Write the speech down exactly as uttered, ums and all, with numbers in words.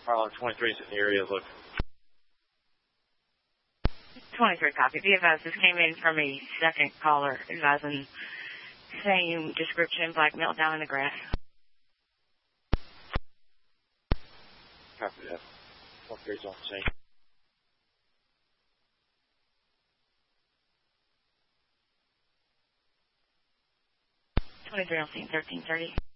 Marlon twenty-three is in the area. Look. twenty-three copy. Be advised, this came in from a second caller advising same description, black melt down in the grass. Copy that. twenty-three is on the scene. twenty-three on scene, thirteen thirty.